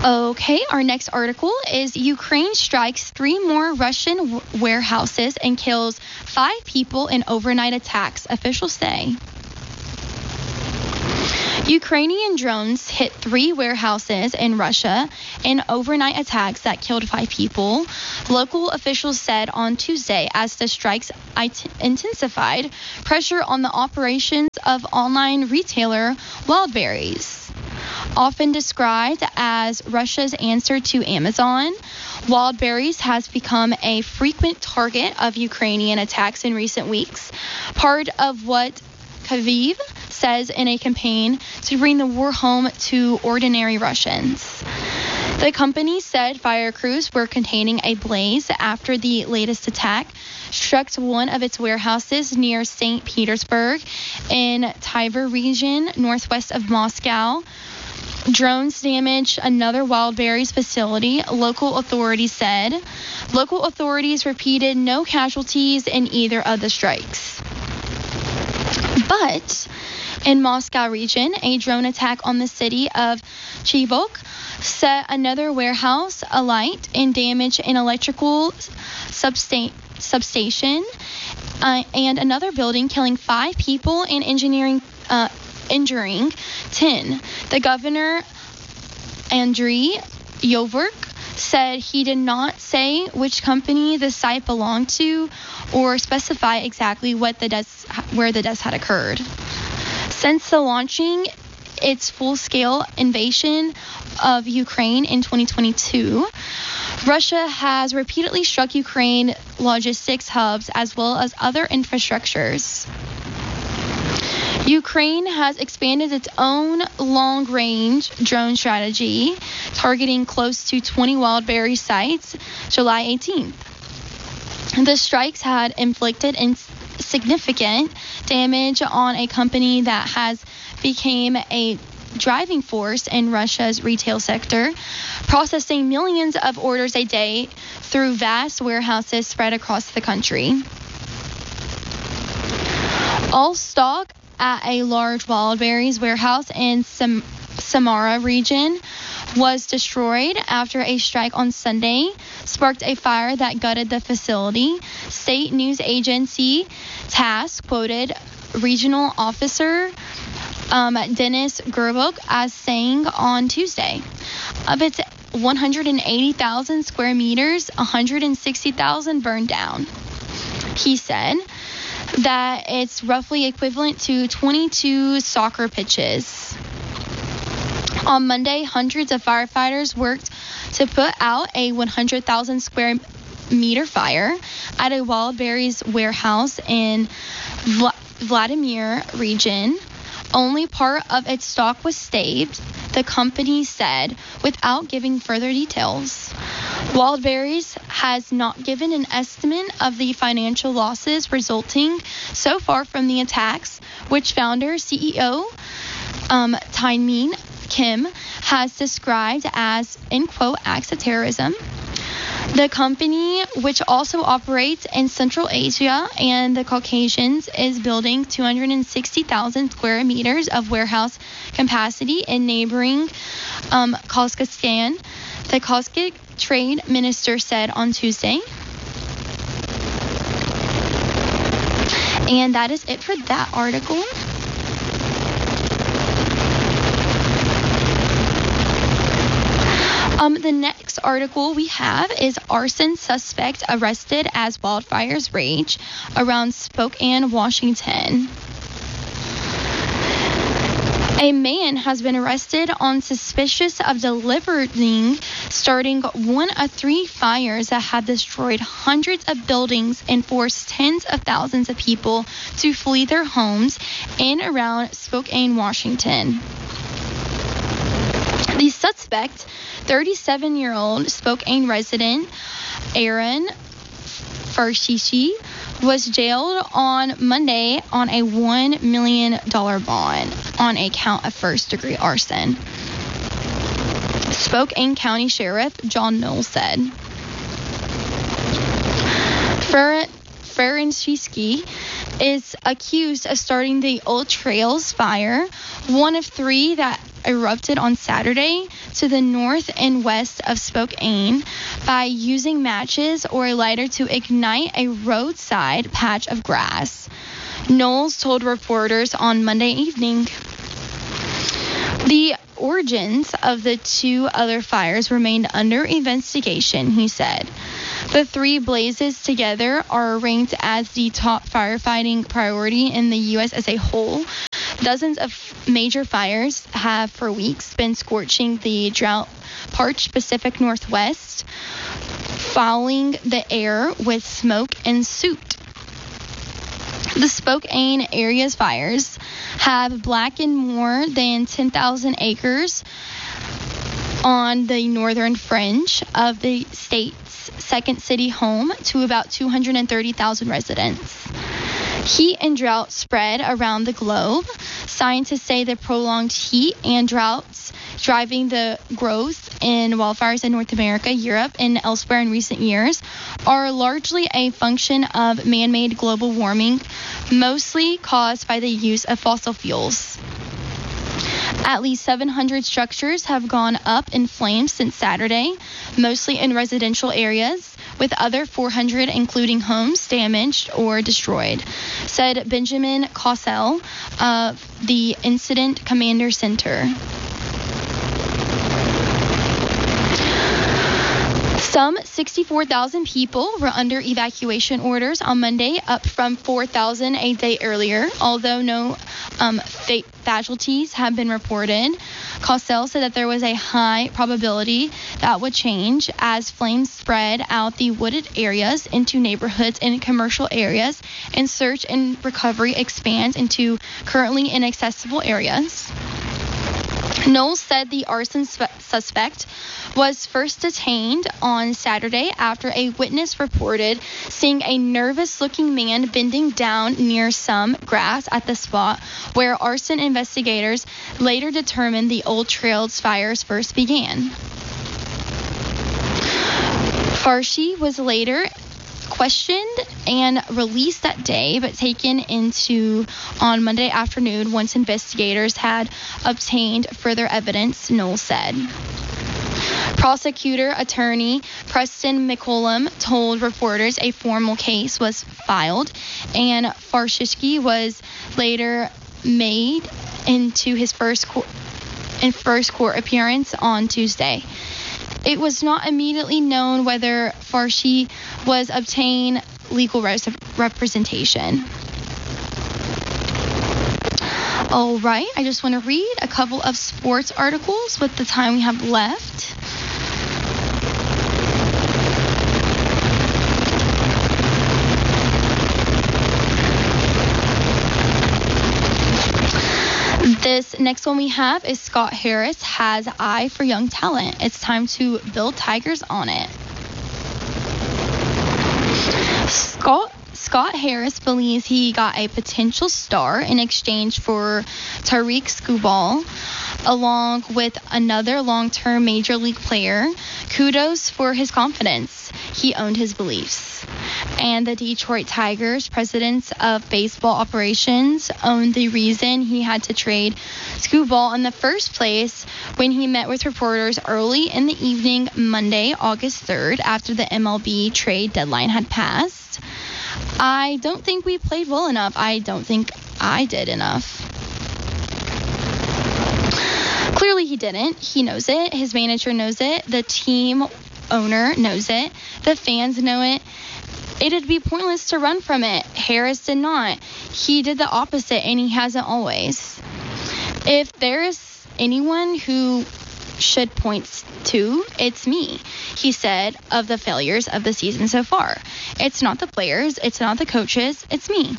Okay, our next article is Ukraine strikes 3 more Russian warehouses and kills 5 people in overnight attacks, officials say. Ukrainian drones hit 3 warehouses in Russia in overnight attacks that killed 5 people, local officials said on Tuesday, as the strikes intensified pressure on the operations of online retailer Wildberries. Often described as Russia's answer to Amazon, Wildberries has become a frequent target of Ukrainian attacks in recent weeks, part of what Kyiv says in a campaign to bring the war home to ordinary Russians. The company said fire crews were containing a blaze after the latest attack struck one of its warehouses near St. Petersburg in Tver region, northwest of Moscow. Drones damaged another Wildberries facility, local authorities said. Local authorities repeated no casualties in either of the strikes. But in Moscow region, a drone attack on the city of Chibok set another warehouse alight and damaged an electrical substation and another building, killing 5 people and injuring 10. The governor, Andriy Yermak, said he did not say which company the site belonged to or specify exactly where the deaths had occurred. Since the launching its full-scale invasion of Ukraine in 2022, Russia has repeatedly struck Ukraine logistics hubs as well as other infrastructures. Ukraine has expanded its own long-range drone strategy, targeting close to 20 Wildberries sites July 18th. The strikes had inflicted significant damage on a company that has become a driving force in Russia's retail sector, processing millions of orders a day through vast warehouses spread across the country. All stock at a large Wildberries warehouse in Samara region was destroyed after a strike on Sunday sparked a fire that gutted the facility. State news agency TASS quoted regional officer Denis Gerbuk as saying on Tuesday, of its 180,000 square meters, 160,000 burned down. He said that it's roughly equivalent to 22 soccer pitches. On Monday, hundreds of firefighters worked to put out a 100,000 square meter fire at a Wildberries warehouse in Vladimir region. Only part of its stock was saved, the company said, without giving further details. Wildberries has not given an estimate of the financial losses resulting so far from the attacks, which founder CEO Tae-min Kim has described as, in quote, acts of terrorism. The company, which also operates in Central Asia and the Caucasus, is building 260,000 square meters of warehouse capacity in neighboring Kazakhstan, the Kazakh trade minister said on Tuesday. And that is it for that article. The next article we have is arson suspect arrested as wildfires rage around Spokane, Washington. A man has been arrested on suspicious of deliberating starting one of 3 fires that have destroyed hundreds of buildings and forced tens of thousands of people to flee their homes in around Spokane, Washington. The suspect, 37-year-old Spokane resident Aaron Farshishi, was jailed on Monday on a $1 million bond on a count of first-degree arson. Spokane County Sheriff John Knowles said. Farshishi is accused of starting the Old Trails fire, one of 3 that erupted on Saturday to the north and west of Spokane by using matches or a lighter to ignite a roadside patch of grass. Knowles told reporters on Monday evening. The origins of the two other fires remained under investigation, he said. The three blazes together are ranked as the top firefighting priority in the U.S. as a whole. Dozens of major fires have for weeks been scorching the drought-parched Pacific Northwest, fouling the air with smoke and soot. The Spokane area's fires have blackened more than 10,000 acres on the northern fringe of the state's second city home to about 230,000 residents. Heat and drought spread around the globe. Scientists say the prolonged heat and droughts driving the growth in wildfires in North America, Europe, and elsewhere in recent years are largely a function of man-made global warming, mostly caused by the use of fossil fuels. At least 700 structures have gone up in flames since Saturday, mostly in residential areas, with other 400, including homes, damaged or destroyed, said Benjamin Kossel of the Incident Commander Center. Some 64,000 people were under evacuation orders on Monday, up from 4,000 a day earlier, although no casualties have been reported. Kossel said that there was a high probability that would change as flames spread out the wooded areas into neighborhoods and commercial areas, and search and recovery expands into currently inaccessible areas. Knowles said the arson suspect was first detained on Saturday after a witness reported seeing a nervous-looking man bending down near some grass at the spot where arson investigators later determined the Old Trails fires first began. Farshi was later questioned and released that day, but taken into on Monday afternoon once investigators had obtained further evidence, Knowles said. Prosecutor attorney Preston McCollum told reporters a formal case was filed, and Farshishki was later made into his first court appearance on Tuesday. It was not immediately known whether Farshi was obtained legal representation. All right, I just want to read a couple of sports articles with the time we have left. This next one we have is Scott Harris has eye for young talent. It's time to build Tigers on it. Scott Harris believes he got a potential star in exchange for Tariq Skubal, along with another long-term major league player. Kudos for his confidence. He owned his beliefs. And the Detroit Tigers, president of baseball operations, owned the reason he had to trade Skubal in the first place when he met with reporters early in the evening Monday, August 3rd, after the MLB trade deadline had passed. I don't think we played well enough. I don't think I did enough. Clearly he didn't. He knows it. His manager knows it. The team owner knows it. The fans know it. It'd be pointless to run from it. Harris did not. He did the opposite, and he hasn't always. If there is anyone who should point to, it's me, he said, of the failures of the season so far. It's not the players, it's not the coaches, it's me.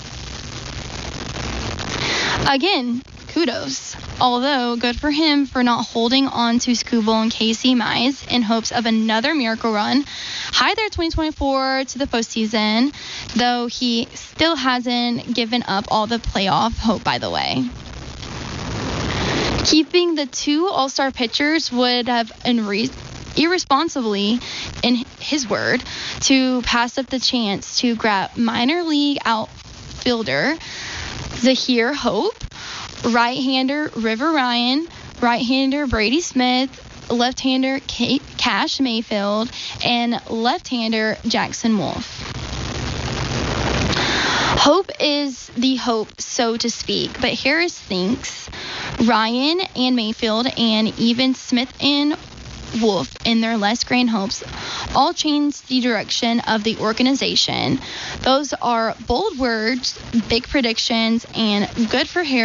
Again, kudos. Although, good for him for not holding on to Skubal and Casey Mize in hopes of another miracle run. Hi there, 2024 to the postseason, though he still hasn't given up all the playoff hope, by the way. Keeping the two all-star pitchers would have irresponsibly, in his word, to pass up the chance to grab minor league outfielder Zahir Hope, right-hander River Ryan, right-hander Brady Smith, left-hander Cash Mayfield, and left-hander Jackson Wolf. Hope is the hope, so to speak, but Harris thinks Ryan and Mayfield and even Smith and Wolf in their less grand hopes all changed the direction of the organization. Those are bold words, big predictions, and good for Harris